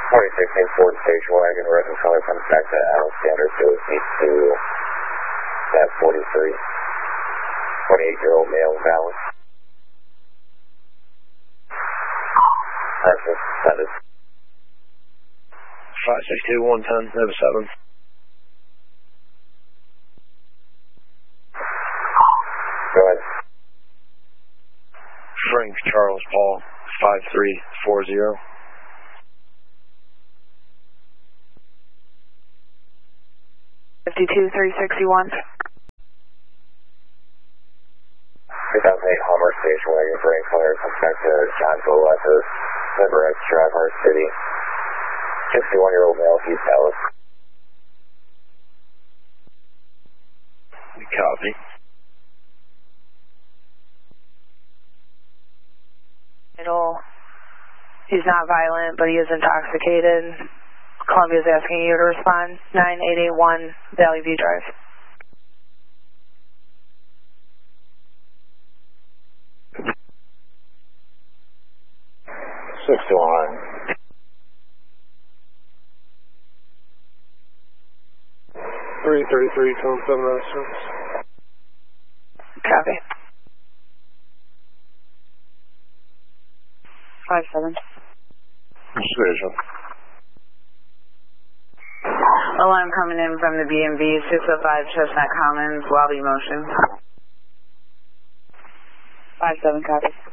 2016 Ford station wagon, red in color, comes back to Alexander, goes east to that 43. 28-year-old male, valid. License suspended. 562-110, Nova 7. Go ahead. Frank Charles Paul, 5340. 52-361. 2008 Hummer station wagon, gray color, comes back to John Boletos, River X Drive, Hart City. 61-year-old male, he's valid. Copy. He's not violent, but he is intoxicated. Columbia's asking you to respond. 9881 Valley View Drive. Copy. 57. Persuasion. Alarm coming in from the B&B, 605 Chestnut Commons, lobby motion. 57, copy.